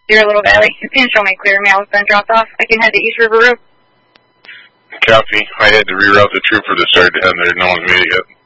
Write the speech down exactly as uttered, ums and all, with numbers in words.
Zero Little Valley. It's show me clear. Mail has been dropped off. I can head to East River Road. Copy. I had to reroute the trooper that started heading there. No one's made it yet.